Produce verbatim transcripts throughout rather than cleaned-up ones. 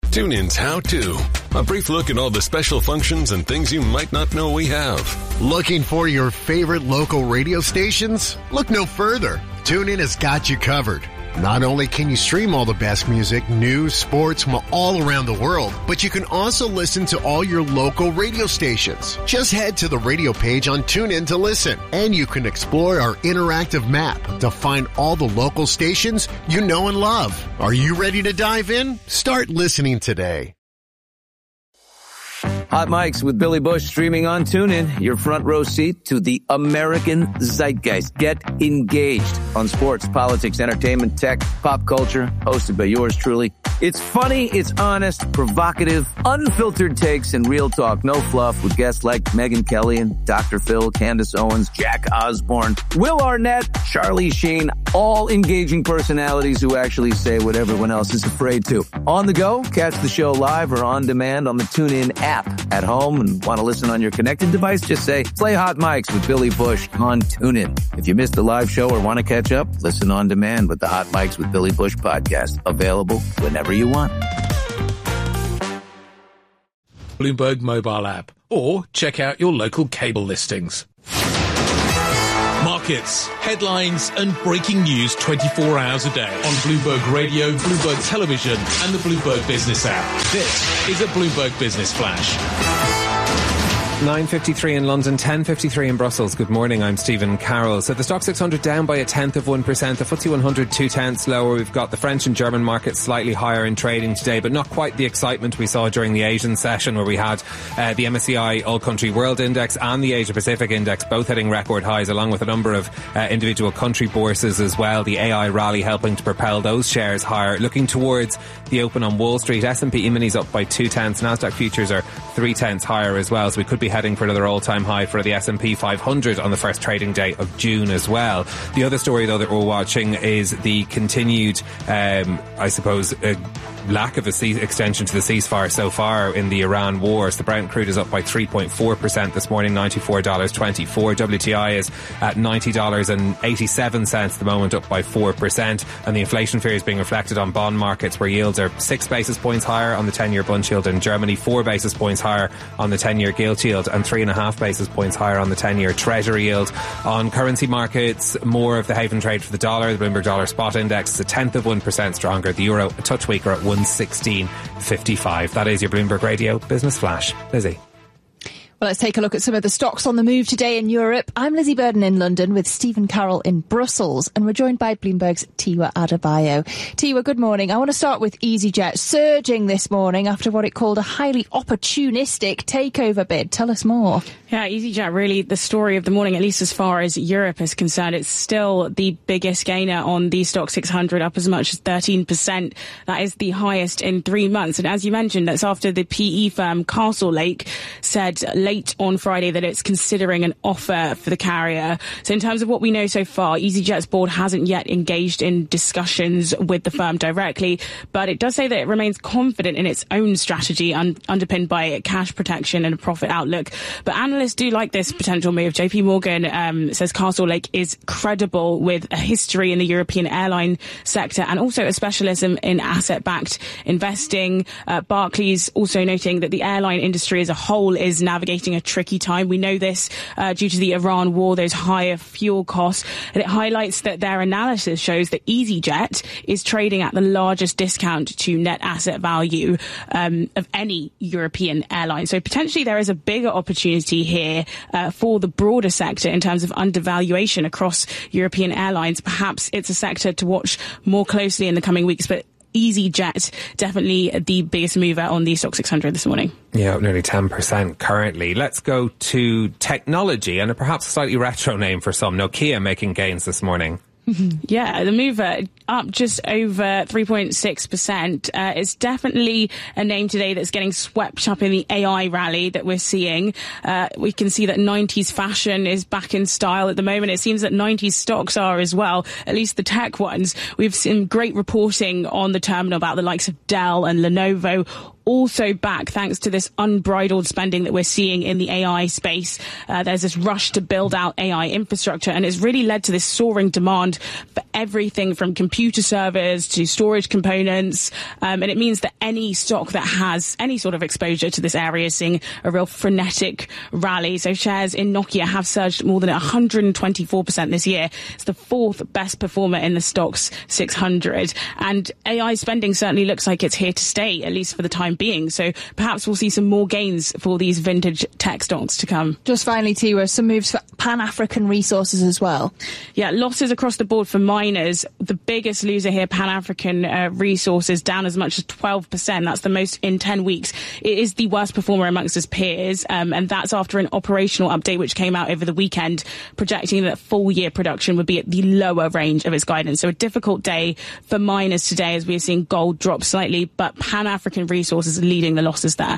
TuneIn's How To. A brief look at all the special functions and things you might not know we have. Looking for your favorite local radio stations? Look no further. TuneIn has got you covered. Not only can you stream all the best music, news, sports from all around the world, but you can also listen to all your local radio stations. Just head to the radio page on TuneIn to listen, and you can explore our interactive map to find all the local stations you know and love. Are you ready to dive in? Start listening today. Hot Mics with Billy Bush streaming on TuneIn. Your front row seat to the American zeitgeist. Get engaged on sports, politics, entertainment, tech, pop culture. Hosted by yours truly. It's funny, it's honest, provocative, unfiltered takes, and real talk. No fluff with guests like Megyn Kelly and Doctor Phil, Candace Owens, Jack Osborne, Will Arnett, Charlie Sheen. All engaging personalities who actually say what everyone else is afraid to. On the go, catch the show live or on demand on the TuneIn app. At home and want to listen on your connected device, just say, play Hot Mics with Billy Bush on TuneIn. If you missed the live show or want to catch up, listen on demand with the Hot Mics with Billy Bush podcast. Available whenever you want. Bloomberg mobile app, or check out your local cable listings. Markets, headlines and breaking news twenty-four hours a day on Bloomberg Radio, Bloomberg Television and the Bloomberg Business app. This is a Bloomberg Business Flash. nine fifty-three in London, ten fifty-three in Brussels. Good morning, I'm Stephen Carroll. So the Stock six hundred down by a tenth of one percent. The F T S E one hundred two tenths lower. We've got the French and German markets slightly higher in trading today, but not quite the excitement we saw during the Asian session where we had uh, the M S C I All Country World Index and the Asia Pacific Index both hitting record highs, along with a number of uh, individual country bourses as well. The A I rally helping to propel those shares higher. Looking towards the open on Wall Street, S and P E-minis up by two tenths. Nasdaq futures are three tenths higher as well, so we could be heading for another all-time high for the S and P five hundred on the first trading day of June as well. The other story, though, that we're watching is the continued, um, I suppose, uh, lack of a cease- extension to the ceasefire so far in the Iran war. So the Brent crude is up by three point four percent this morning, ninety-four dollars twenty-four. W T I is at ninety dollars eighty-seven at the moment, up by four percent. And the inflation fear is being reflected on bond markets, where yields are six basis points higher on the ten-year Bund yield in Germany, four basis points higher on the ten-year gilt yield, and three and a half basis points higher on the ten-year Treasury yield. On currency markets, more of the haven trade for the dollar. The Bloomberg Dollar Spot Index is a tenth of one percent stronger. The euro a touch weaker at one sixteen fifty-five. That is your Bloomberg Radio Business Flash. Lizzie. Well, let's take a look at some of the stocks on the move today in Europe. I'm Lizzie Burden in London with Stephen Carroll in Brussels, and we're joined by Bloomberg's Tiwa Adebayo. Tiwa, good morning. I want to start with EasyJet, surging this morning after what it called a highly opportunistic takeover bid. Tell us more. Yeah, EasyJet really the story of the morning, at least as far as Europe is concerned. It's still the biggest gainer on the Stock six hundred, up as much as thirteen percent. That is the highest in three months. And as you mentioned, that's after the P E firm Castlelake said late on Friday that it's considering an offer for the carrier. So in terms of what we know so far, EasyJet's board hasn't yet engaged in discussions with the firm directly, but it does say that it remains confident in its own strategy, un- underpinned by cash protection and a profit outlook. But analysts do like this potential move. J P Morgan um, says Castlelake is credible with a history in the European airline sector and also a specialism in asset-backed investing. Uh, Barclays also noting that the airline industry as a whole is navigating a tricky time. We know this uh, due to the Iran war, those higher fuel costs. And it highlights that their analysis shows that EasyJet is trading at the largest discount to net asset value um, of any European airline. So potentially there is a bigger opportunity here uh, for the broader sector in terms of undervaluation across European airlines. Perhaps it's a sector to watch more closely in the coming weeks, but EasyJet, definitely the biggest mover on the Stock six hundred this morning. Yeah, up nearly ten percent currently. Let's go to technology and a perhaps slightly retro name for some. Nokia making gains this morning. Yeah, the mover up just over three point six percent. Uh, it's definitely a name today that's getting swept up in the A I rally that we're seeing. Uh, we can see that nineties fashion is back in style at the moment. It seems that nineties stocks are as well, at least the tech ones. We've seen great reporting on the terminal about the likes of Dell and Lenovo, also back thanks to this unbridled spending that we're seeing in the A I space. Uh, there's this rush to build out A I infrastructure, and it's really led to this soaring demand for everything from computer servers to storage components. Um, and it means that any stock that has any sort of exposure to this area is seeing a real frenetic rally. So shares in Nokia have surged more than one hundred twenty-four percent this year. It's the fourth best performer in the Stoxx six hundred. And A I spending certainly looks like it's here to stay, at least for the time being. So perhaps we'll see some more gains for these vintage tech stocks to come. Just finally, Tiwa, some moves for Pan-African Resources as well. Yeah, losses across the board for miners. The biggest loser here, Pan-African uh, Resources, down as much as twelve percent. That's the most in ten weeks. It is the worst performer amongst its peers, um, and that's after an operational update which came out over the weekend, projecting that full year production would be at the lower range of its guidance. So a difficult day for miners today as we are seeing gold drop slightly, but Pan-African Resources are leading the losses there.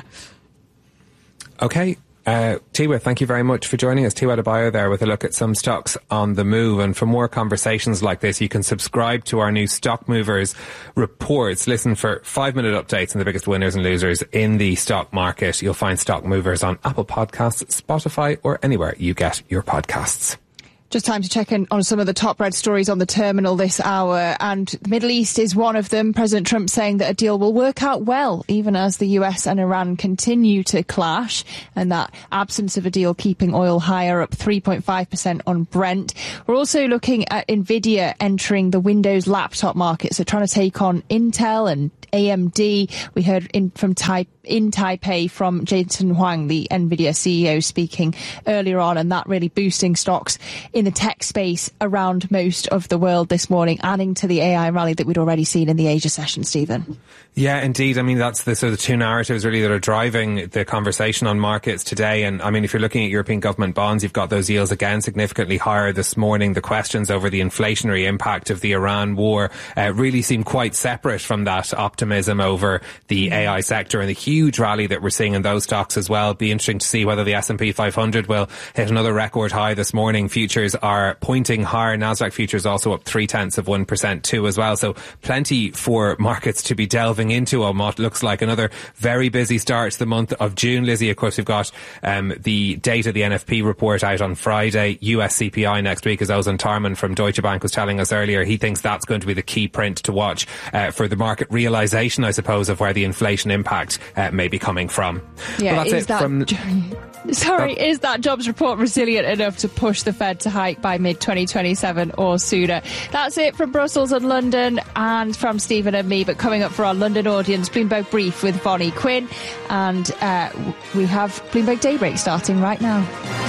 Okay. Uh, Tiwa, thank you very much for joining us. Tiwa Adebayo there with a look at some stocks on the move. And for more conversations like this, you can subscribe to our new Stock Movers reports. Listen for five-minute updates on the biggest winners and losers in the stock market. You'll find Stock Movers on Apple Podcasts, Spotify, or anywhere you get your podcasts. Just time to check in on some of the top read stories on the terminal this hour, and the Middle East is one of them. President Trump saying that a deal will work out well, even as the U S and Iran continue to clash, and that absence of a deal keeping oil higher, up three point five percent on Brent. We're also looking at Nvidia entering the Windows laptop market, so trying to take on Intel and A M D. We heard in from Taipei. in Taipei from Jensen Huang, the Nvidia C E O, speaking earlier on, and that really boosting stocks in the tech space around most of the world this morning, adding to the A I rally that we'd already seen in the Asia session, Stephen. Yeah, indeed. I mean, that's the sort of two narratives really that are driving the conversation on markets today. And I mean, if you're looking at European government bonds, you've got those yields again significantly higher this morning. The questions over the inflationary impact of the Iran war uh, really seem quite separate from that optimism over the A I sector and the huge huge rally that we're seeing in those stocks as well. Be interesting to see whether the S and P five hundred will hit another record high this morning. Futures are pointing higher. Nasdaq futures also up three tenths of one percent too as well. So plenty for markets to be delving into on what looks like another very busy start to the month of June. Lizzie, of course, we've got um, the data, the N F P report out on Friday. U S C P I next week, as Ozan Tarman from Deutsche Bank was telling us earlier. He thinks that's going to be the key print to watch uh, for the market realisation, I suppose, of where the inflation impact uh, may be coming from. Yeah, well, that's is it that from... Sorry, that... is that jobs report resilient enough to push the Fed to hike by mid twenty twenty-seven or sooner? That's it from Brussels and London and from Stephen and me. But coming up for our London audience, Bloomberg Brief with Bonnie Quinn. And uh, we have Bloomberg Daybreak starting right now.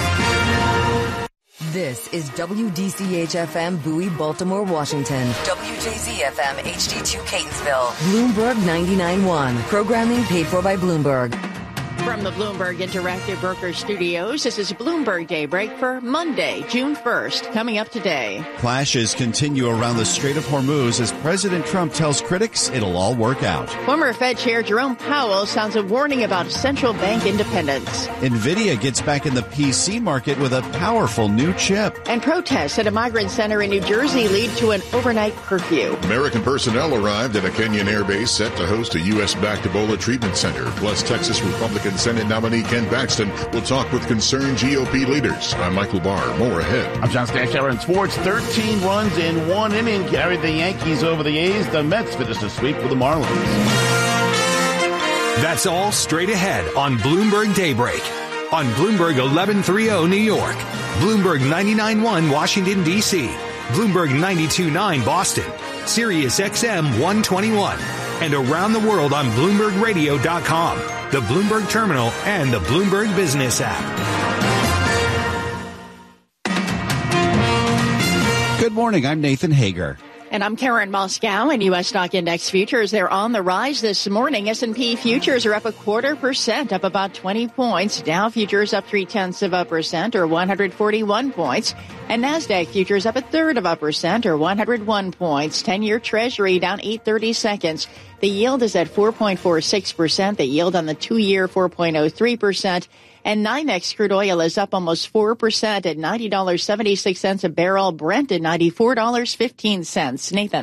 This is W D C H F M Bowie, Baltimore, Washington. W J Z F M H D two Catonsville. Bloomberg ninety-nine point one. Programming paid for by Bloomberg. From the Bloomberg Interactive Broker Studios, this is Bloomberg Daybreak for Monday, June first. Coming up today. Clashes continue around the Strait of Hormuz as President Trump tells critics it'll all work out. Former Fed Chair Jerome Powell sounds a warning about central bank independence. Nvidia gets back in the P C market with a powerful new chip. And protests at a migrant center in New Jersey lead to an overnight curfew. American personnel arrived at a Kenyan airbase set to host a U S-backed Ebola treatment center. Plus, Texas Republican Senate nominee Ken Paxton will talk with concerned G O P leaders. I'm Michael Barr. More ahead. I'm John Stanchauer in sports. thirteen runs in one inning carried the Yankees over the A's. The Mets finished a sweep with the Marlins. That's all straight ahead on Bloomberg Daybreak. On Bloomberg eleven thirty New York. Bloomberg ninety-nine point one Washington, D C. Bloomberg ninety-two point nine Boston. Sirius X M one twenty-one. And around the world on Bloomberg Radio dot com, the Bloomberg Terminal, and the Bloomberg Business app. Good morning. I'm Nathan Hager. And I'm Karen Moscow. And U S stock index futures, they're on the rise this morning. S and P futures are up a quarter percent, up about twenty points. Dow futures up three tenths of a percent, or one hundred forty-one points. And NASDAQ futures up a third of a percent, or one hundred one points. ten-year Treasury down eight thirty-seconds. The yield is at four point four six percent. The yield on the two-year, four point oh three percent. And NYMEX crude oil is up almost four percent at ninety dollars and seventy-six cents a barrel. Brent at ninety-four dollars and fifteen cents. Nathan.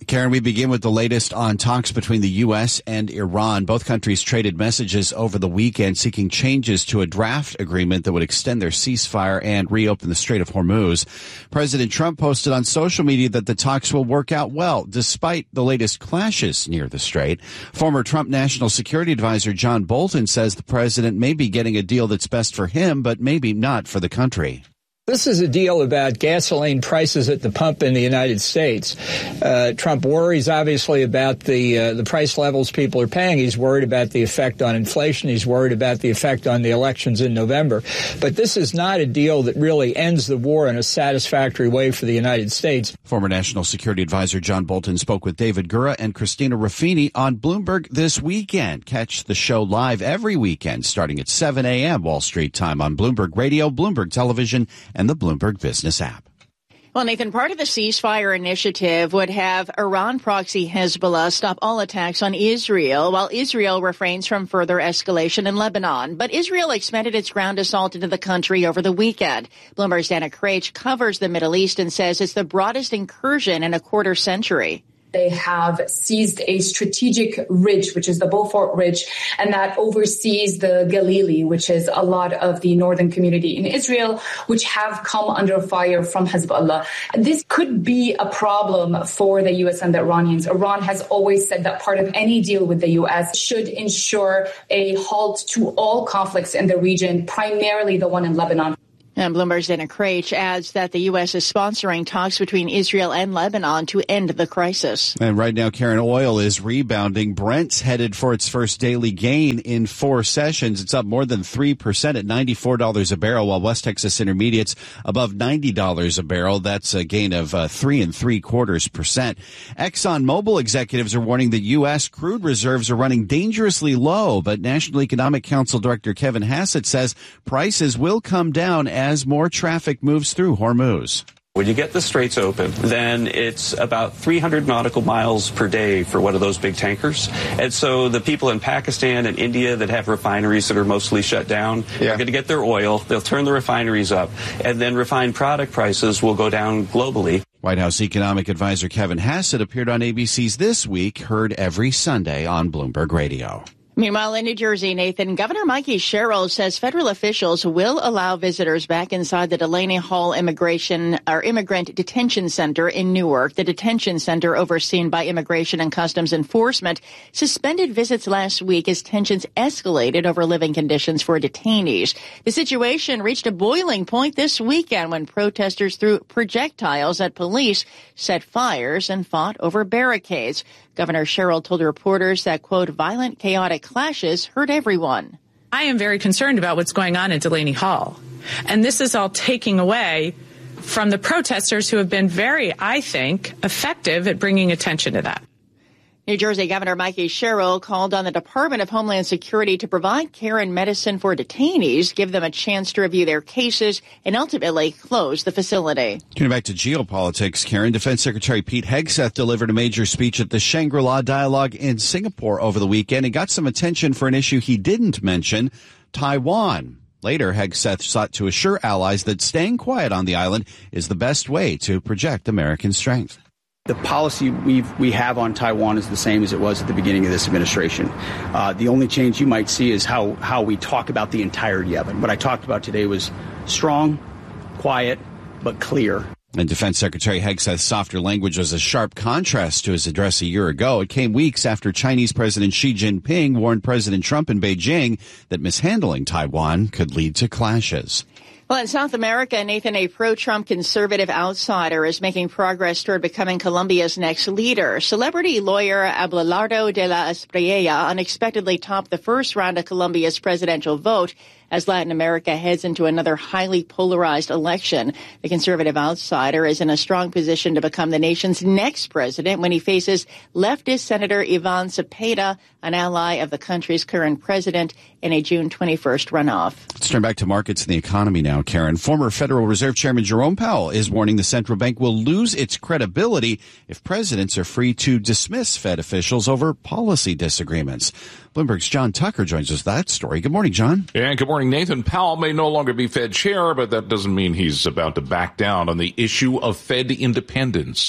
Karen, we begin with the latest on talks between the U S and Iran. Both countries traded messages over the weekend seeking changes to a draft agreement that would extend their ceasefire and reopen the Strait of Hormuz. President Trump posted on social media that the talks will work out well, despite the latest clashes near the strait. Former Trump National Security Advisor John Bolton says the president may be getting a deal that's best for him, but maybe not for the country. This is a deal about gasoline prices at the pump in the United States. Uh, Trump worries, obviously, about the uh, the price levels people are paying. He's worried about the effect on inflation. He's worried about the effect on the elections in November. But this is not a deal that really ends the war in a satisfactory way for the United States. Former National Security Advisor John Bolton spoke with David Gura and Christina Ruffini on Bloomberg this weekend. Catch the show live every weekend starting at seven a.m. Wall Street time on Bloomberg Radio, Bloomberg Television, and the Bloomberg Business app. Well, Nathan, part of the ceasefire initiative would have Iran proxy Hezbollah stop all attacks on Israel, while Israel refrains from further escalation in Lebanon. But Israel expanded its ground assault into the country over the weekend. Bloomberg's Dana Craich covers the Middle East and says it's the broadest incursion in a quarter century. They have seized a strategic ridge, which is the Beaufort Ridge, and that oversees the Galilee, which is a lot of the northern community in Israel, which have come under fire from Hezbollah. This could be a problem for the U S and the Iranians. Iran has always said that part of any deal with the U S should ensure a halt to all conflicts in the region, primarily the one in Lebanon. And Bloomberg's Dana Craich adds that the U S is sponsoring talks between Israel and Lebanon to end the crisis. And right now, Karen, oil is rebounding. Brent's headed for its first daily gain in four sessions. It's up more than three percent at ninety-four dollars a barrel, while West Texas Intermediate's above ninety dollars a barrel. That's a gain of uh, three and three quarters percent. ExxonMobil executives are warning the U S crude reserves are running dangerously low, but National Economic Council Director Kevin Hassett says prices will come down as as more traffic moves through Hormuz. When you get the straits open, then it's about three hundred nautical miles per day for one of those big tankers. And so the people in Pakistan and India that have refineries that are mostly shut down yeah. are going to get their oil. They'll turn the refineries up, and then refined product prices will go down globally. White House economic advisor Kevin Hassett appeared on A B C's This Week, heard every Sunday on Bloomberg Radio. Meanwhile, in New Jersey, Nathan, Governor Mikey Sherrill says federal officials will allow visitors back inside the Delaney Hall Immigration or Immigrant Detention Center in Newark. The detention center, overseen by Immigration and Customs Enforcement, suspended visits last week as tensions escalated over living conditions for detainees. The situation reached a boiling point this weekend when protesters threw projectiles at police, set fires, and fought over barricades. Governor Sherrill told reporters that, quote, violent, chaotic clashes hurt everyone. I am very concerned about what's going on at Delaney Hall. And this is all taking away from the protesters who have been very, I think, effective at bringing attention to that. New Jersey Governor Mikey Sherrill called on the Department of Homeland Security to provide care and medicine for detainees, give them a chance to review their cases, and ultimately close the facility. Turning back to geopolitics, Karen, Defense Secretary Pete Hegseth delivered a major speech at the Shangri-La Dialogue in Singapore over the weekend and got some attention for an issue he didn't mention, Taiwan. Later, Hegseth sought to assure allies that staying quiet on the island is the best way to project American strength. The policy we've, we have on Taiwan is the same as it was at the beginning of this administration. Uh, the only change you might see is how, how we talk about the entirety of it. What I talked about today was strong, quiet, but clear. And Defense Secretary Hegseth's softer language was a sharp contrast to his address a year ago. It came weeks after Chinese President Xi Jinping warned President Trump in Beijing that mishandling Taiwan could lead to clashes. Well, in South America, Nathan, a pro-Trump conservative outsider is making progress toward becoming Colombia's next leader. Celebrity lawyer Abelardo de la Espriella unexpectedly topped the first round of Colombia's presidential vote as Latin America heads into another highly polarized election. The conservative outsider is in a strong position to become the nation's next president when he faces leftist Senator Ivan Cepeda, an ally of the country's current president, in a June twenty-first runoff. Let's turn back to markets and the economy now, Karen. Former Federal Reserve Chairman Jerome Powell is warning the central bank will lose its credibility if presidents are free to dismiss Fed officials over policy disagreements. Bloomberg's John Tucker joins us with that story. Good morning, John. Yeah, good morning, Nathan. Powell may no longer be Fed chair, but that doesn't mean he's about to back down on the issue of Fed independence.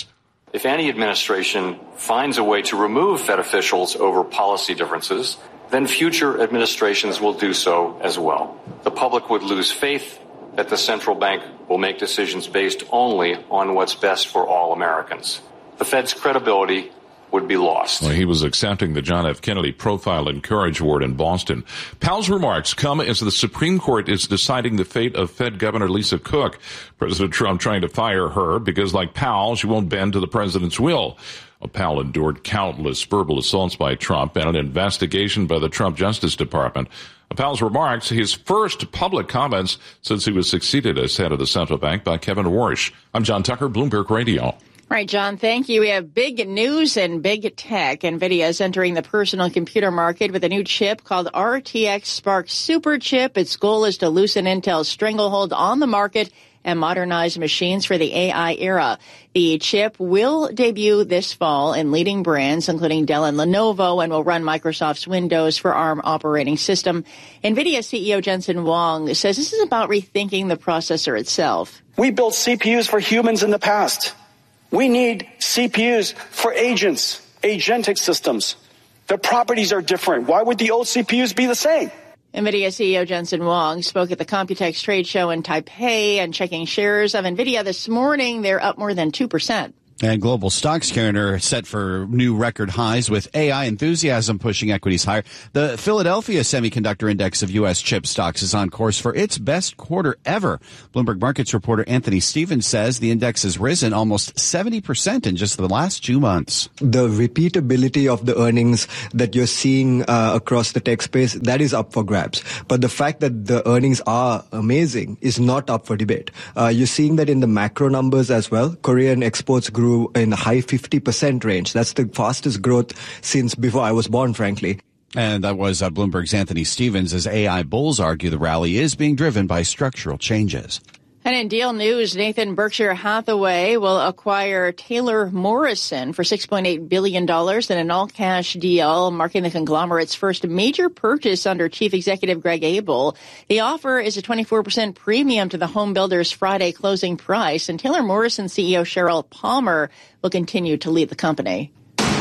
If any administration finds a way to remove Fed officials over policy differences, then future administrations will do so as well. The public would lose faith that the central bank will make decisions based only on what's best for all Americans. The Fed's credibility would be lost. Well, he was accepting the John F. Kennedy Profile and Courage Award in Boston. Powell's remarks come as the Supreme Court is deciding the fate of Fed Governor Lisa Cook. President Trump trying to fire her because, like Powell, she won't bend to the president's will. Well, Powell endured countless verbal assaults by Trump and an investigation by the Trump Justice Department. Powell's remarks, his first public comments since he was succeeded as head of the central bank by Kevin Warsh. I'm John Tucker, Bloomberg Radio. All right, John, thank you. We have big news and big tech. NVIDIA is entering the personal computer market with a new chip called R T X Spark Super Chip. Its goal is to loosen Intel's stranglehold on the market and modernize machines for the A I era. The chip will debut this fall in leading brands, including Dell and Lenovo, and will run Microsoft's Windows for ARM operating system. NVIDIA C E O Jensen Huang says this is about rethinking the processor itself. We built C P Us for humans in the past. We need C P Us for agents, agentic systems. The properties are different. Why would the old C P Us be the same? NVIDIA C E O Jensen Huang spoke at the Computex trade show in Taipei, and checking shares of NVIDIA this morning, they're up more than two percent. And global stocks, Karen, are set for new record highs with A I enthusiasm pushing equities higher. The Philadelphia Semiconductor Index of U S chip stocks is on course for its best quarter ever. Bloomberg Markets reporter Anthony Stevens says the index has risen almost seventy percent in just the last two months. The repeatability of the earnings that you're seeing uh, across the tech space, that is up for grabs. But the fact that the earnings are amazing is not up for debate. Uh, you're seeing that in the macro numbers as well. Korean exports grew in the high fifty percent range. That's the fastest growth since before I was born, frankly. And that was uh, Bloomberg's Anthony Stevens, as A I bulls argue the rally is being driven by structural changes. And in deal news, Nathan, Berkshire Hathaway will acquire Taylor Morrison for six point eight billion dollars in an all-cash deal, marking the conglomerate's first major purchase under Chief Executive Greg Abel. The offer is a twenty-four percent premium to the home builder's Friday closing price, and Taylor Morrison C E O Sheryl Palmer will continue to lead the company.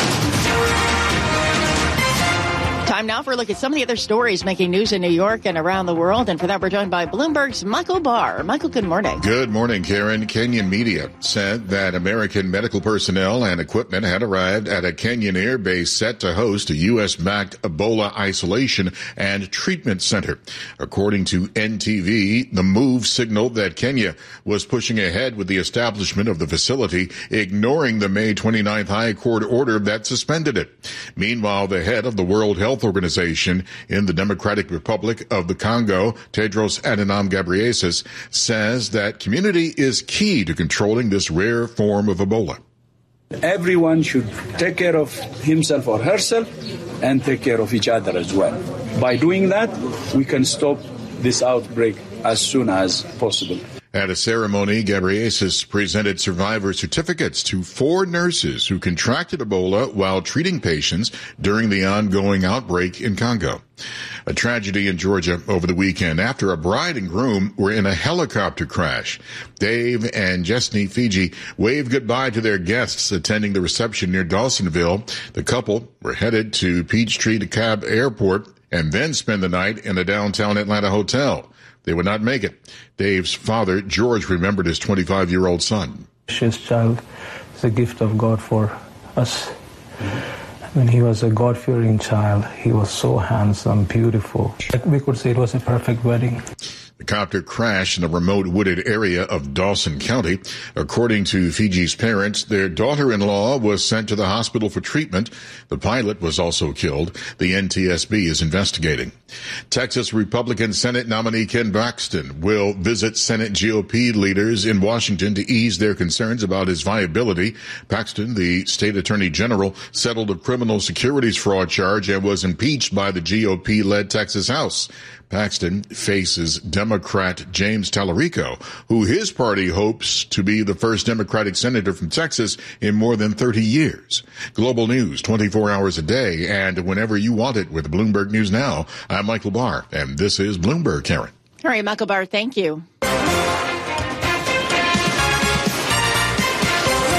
Time now for a look at some of the other stories making news in New York and around the world. And for that, we're joined by Bloomberg's Michael Barr. Michael, good morning. Good morning, Karen. Kenyan media said that American medical personnel and equipment had arrived at a Kenyan air base set to host a U S-backed Ebola isolation and treatment center. According to N T V, the move signaled that Kenya was pushing ahead with the establishment of the facility, ignoring the May twenty-ninth High Court order that suspended it. Meanwhile, the head of the World Health Organization in the Democratic Republic of the Congo, Tedros Adhanom Ghebreyesus, says that community is key to controlling this rare form of Ebola. Everyone should take care of himself or herself and take care of each other as well. By doing that, we can stop this outbreak as soon as possible. At a ceremony, Ghebreyesus presented survivor certificates to four nurses who contracted Ebola while treating patients during the ongoing outbreak in Congo. A tragedy in Georgia over the weekend after a bride and groom were in a helicopter crash. Dave and Jesney Fiji waved goodbye to their guests attending the reception near Dawsonville. The couple were headed to Peachtree DeKalb Airport and then spend the night in a downtown Atlanta hotel. They would not make it. Dave's father, George, remembered his twenty-five-year-old son. His child is a gift of God for us. Mm-hmm. When he was a God-fearing child, he was so handsome, beautiful. We could say it was a perfect wedding. The copter crashed in a remote wooded area of Dawson County. According to Fiji's parents, their daughter-in-law was sent to the hospital for treatment. The pilot was also killed. The N T S B is investigating. Texas Republican Senate nominee Ken Paxton will visit Senate G O P leaders in Washington to ease their concerns about his viability. Paxton, the state attorney general, settled a criminal securities fraud charge and was impeached by the G O P-led Texas House. Paxton faces Democrat James Tallarico, who his party hopes to be the first Democratic senator from Texas in more than thirty years. Global news twenty-four hours a day and whenever you want it with Bloomberg News Now. I'm Michael Barr, and this is Bloomberg, Karen. All right, Michael Barr, thank you.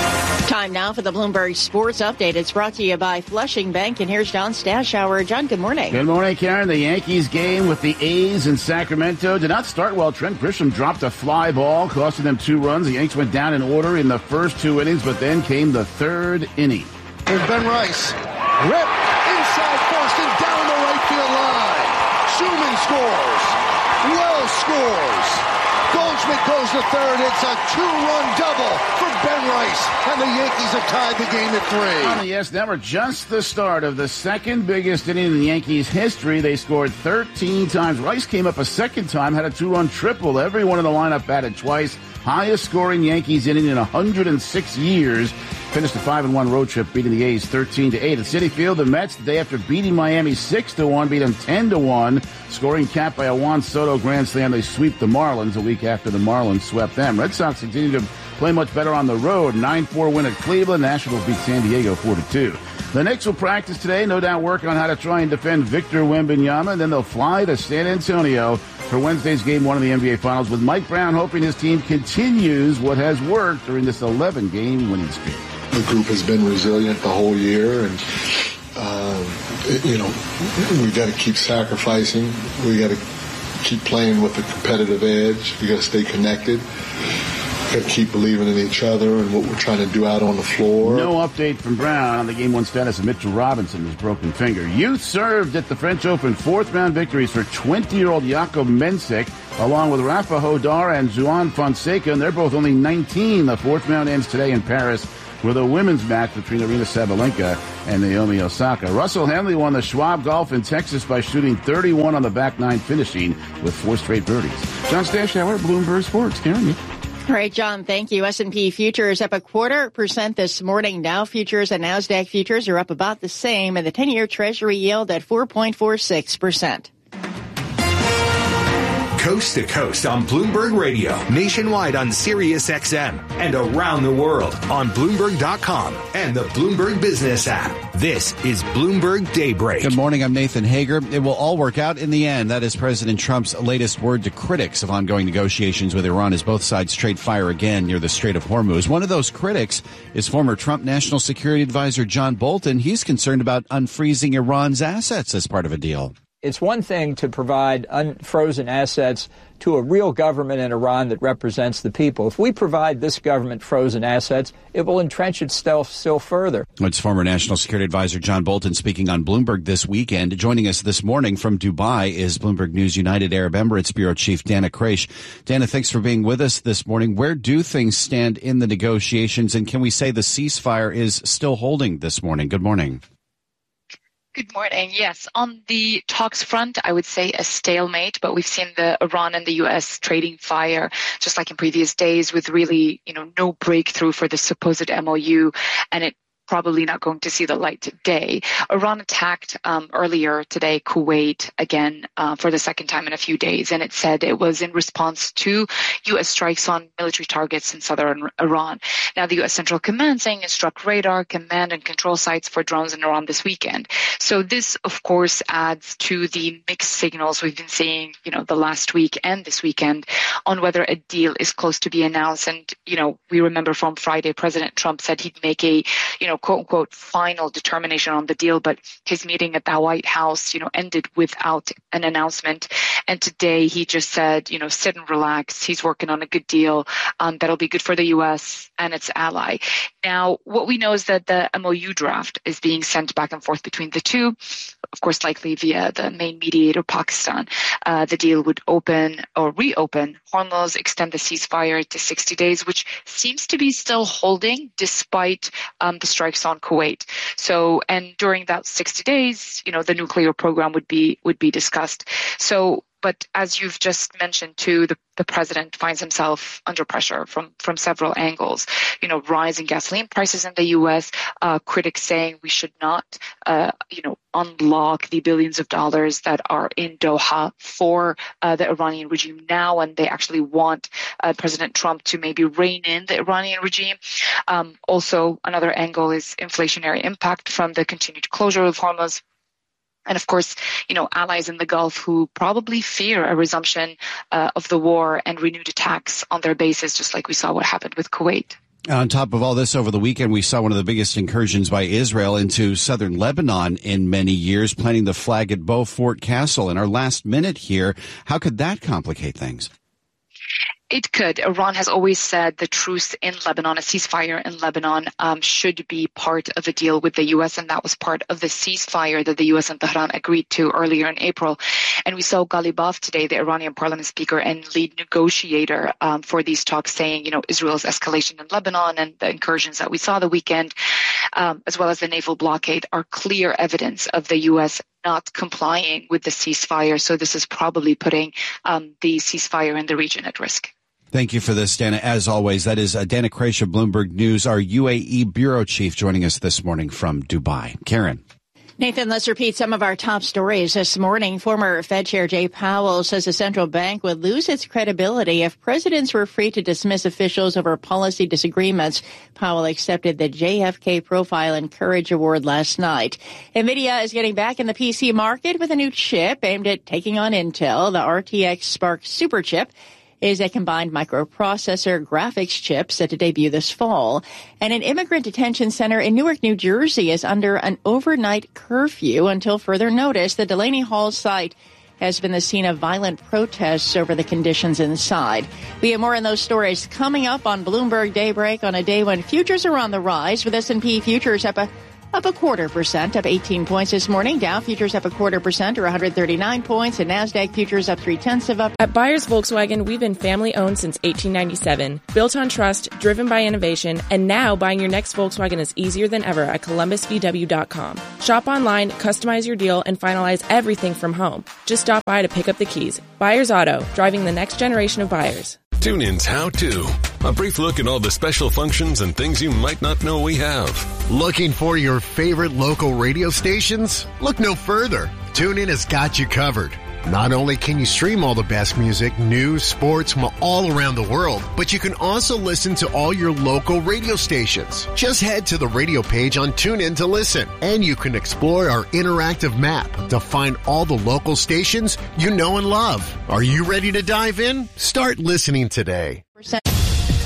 Time now for the Bloomberg Sports Update. It's brought to you by Flushing Bank. And here's John Stashower. John, good morning. Good morning, Karen. The Yankees game with the A's in Sacramento did not start well. Trent Grisham dropped a fly ball, costing them two runs. The Yanks went down in order in the first two innings, but then came the third inning. Here's Ben Rice. Rip inside first and down the right field line. Schumann scores. Wells scores. Goldschmidt goes to third. It's a two-run double for Ben Rice, and the Yankees have tied the game at three. On the Yes Network, just the start of the second biggest inning in the Yankees' history. They scored thirteen times. Rice came up a second time, had a two-run triple. Everyone in the lineup batted twice. Highest scoring Yankees inning in one hundred six years. Finished a five and one road trip, beating the A's thirteen to eight. At Citi Field, the Mets, the day after beating Miami six to one, beat them ten to one. Scoring capped by a Juan Soto grand slam. They sweep the Marlins a week after the Marlins swept them. Red Sox continue to play much better on the road. nine four win at Cleveland. Nationals beat San Diego four to two. The Knicks will practice today, no doubt work on how to try and defend Victor Wembanyama, and then they'll fly to San Antonio for Wednesday's Game one of the N B A Finals, with Mike Brown hoping his team continues what has worked during this eleven-game winning streak. The group has been resilient the whole year, and um, it, you know, we got to keep sacrificing. We got to keep playing with a competitive edge. We got to stay connected. Got to keep believing in each other and what we're trying to do out on the floor. No update from Brown on the game one status of Mitchell Robinson, his broken finger. Youth served at the French Open fourth round victories for twenty-year-old Jakob Mensik, along with Rafa Hodar and Juan Fonseca, and they're both only nineteen. The fourth round ends today in Paris with a women's match between Arina Sabalenka and Naomi Osaka. Russell Henley won the Schwab Golf in Texas by shooting thirty-one on the back nine, finishing with four straight birdies. John Stashower, Bloomberg Sports. Karen. All right, John, thank you. S and P futures up a quarter percent this morning. Dow futures and NASDAQ futures are up about the same, and the ten-year Treasury yield at four point four six percent. Coast to coast on Bloomberg Radio, nationwide on Sirius X M, and around the world on Bloomberg dot com and the Bloomberg Business app. This is Bloomberg Daybreak. Good morning, I'm Nathan Hager. It will all work out in the end. That is President Trump's latest word to critics of ongoing negotiations with Iran as both sides trade fire again near the Strait of Hormuz. One of those critics is former Trump National Security Advisor John Bolton. He's concerned about unfreezing Iran's assets as part of a deal. It's one thing to provide unfrozen assets to a real government in Iran that represents the people. If we provide this government frozen assets, it will entrench itself still further. It's former National Security Advisor John Bolton speaking on Bloomberg this weekend. Joining us this morning from Dubai is Bloomberg News United Arab Emirates Bureau Chief Dana Kraish. Dana, thanks for being with us this morning. Where do things stand in the negotiations, and can we say the ceasefire is still holding this morning? Good morning. Good morning. Yes, on the talks front, I would say a stalemate, but we've seen the Iran and the U S trading fire, just like in previous days, with really, you know, no breakthrough for the supposed M O U, and it probably not going to see the light today. Iran attacked um, earlier today Kuwait again uh, for the second time in a few days, and it said it was in response to U S strikes on military targets in southern Iran. Now, the U S Central Command saying it struck radar, command, and control sites for drones in Iran this weekend. So this, of course, adds to the mixed signals we've been seeing, you know, the last week and this weekend on whether a deal is close to be announced. And, you know, we remember from Friday, President Trump said he'd make a, you know, quote unquote, final determination on the deal, but his meeting at the White House, you know, ended without an announcement. And today he just said, you know, sit and relax. He's working on a good deal um, that'll be good for the U S and its ally. Now, what we know is that the M O U draft is being sent back and forth between the two, of course, likely via the main mediator, Pakistan. Uh, the deal would open or reopen Hormuz, extend the ceasefire to sixty days, which seems to be still holding despite um, the strikes on Kuwait. So, and during that sixty days, you know, the nuclear program would be would be discussed. So, but as you've just mentioned too, the, the president finds himself under pressure from, from several angles. You know, rising gasoline prices in the U S, uh, critics saying we should not, uh, you know, unlock the billions of dollars that are in Doha for uh, the Iranian regime now, and they actually want uh, President Trump to maybe rein in the Iranian regime. Um, also, another angle is inflationary impact from the continued closure of Hormuz. And of course, you know, allies in the Gulf who probably fear a resumption uh, of the war and renewed attacks on their bases, just like we saw what happened with Kuwait. On top of all this, over the weekend, we saw one of the biggest incursions by Israel into southern Lebanon in many years, planting the flag at Beaufort Castle. In our last minute here, how could that complicate things? It could. Iran has always said the truce in Lebanon, a ceasefire in Lebanon, um, should be part of a deal with the U S, and that was part of the ceasefire that the U S and Tehran agreed to earlier in April. And we saw Ghalibaf today, the Iranian parliament speaker and lead negotiator um, for these talks, saying, you know, Israel's escalation in Lebanon and the incursions that we saw the weekend, um, as well as the naval blockade, are clear evidence of the U S not complying with the ceasefire. So this is probably putting um, the ceasefire in the region at risk. Thank you for this, Dana. As always, that is uh, Dana Kraish of Bloomberg News, our U A E bureau chief, joining us this morning from Dubai. Karen. Nathan, let's repeat some of our top stories this morning. Former Fed Chair Jay Powell says the central bank would lose its credibility if presidents were free to dismiss officials over policy disagreements. Powell accepted the J F K Profile and Courage Award last night. NVIDIA is getting back in the P C market with a new chip aimed at taking on Intel. The R T X Spark Superchip is a combined microprocessor graphics chip set to debut this fall. And an immigrant detention center in Newark, New Jersey is under an overnight curfew until further notice. The Delaney Hall site has been the scene of violent protests over the conditions inside. We have more on those stories coming up on Bloomberg Daybreak on a day when futures are on the rise, with S and P futures up a Up a quarter percent, up eighteen points this morning. Dow futures up a quarter percent, or one hundred thirty-nine points, and NASDAQ futures up three-tenths of up. At Buyers Volkswagen, we've been family-owned since eighteen ninety-seven. Built on trust, driven by innovation, and now buying your next Volkswagen is easier than ever at Columbus V W dot com. Shop online, customize your deal, and finalize everything from home. Just stop by to pick up the keys. Buyers Auto, driving the next generation of buyers. TuneIn's How To. A brief look at all the special functions and things you might not know we have. Looking for your favorite local radio stations? Look no further. TuneIn has got you covered. Not only can you stream all the best music, news, sports from all around the world, but you can also listen to all your local radio stations. Just head to the radio page on TuneIn to listen, and you can explore our interactive map to find all the local stations you know and love. Are you ready to dive in? Start listening today.